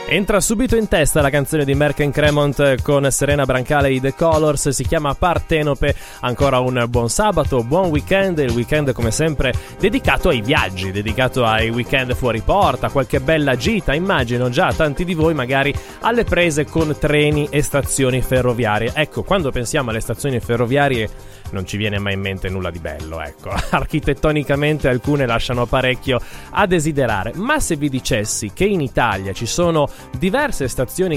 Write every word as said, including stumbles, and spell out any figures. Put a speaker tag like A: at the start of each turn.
A: Entra subito in testa la canzone di Merck and Cremont con Serena Brancale e The Colors, si chiama Partenope. Ancora un buon sabato, buon weekend, il weekend come sempre dedicato ai viaggi, dedicato ai weekend fuori porta, qualche bella gita, immagino già tanti di voi magari alle prese con treni e stazioni ferroviarie. Ecco, quando pensiamo alle stazioni ferroviarie non ci viene mai in mente nulla di bello, ecco. Architettonicamente alcune lasciano parecchio a desiderare, ma se vi dicessi che in Italia ci sono diverse stazioni